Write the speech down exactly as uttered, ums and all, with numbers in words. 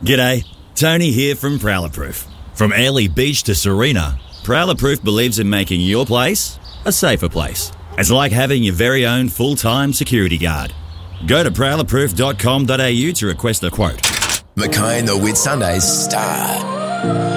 G'day, Tony here from Prowler Proof. From Airlie Beach to Serena, Prowler Proof believes in making your place a safer place. It's like having your very own full-time security guard. Go to prowler proof dot com dot a u to request a quote. Mackay and the Whitsundays star.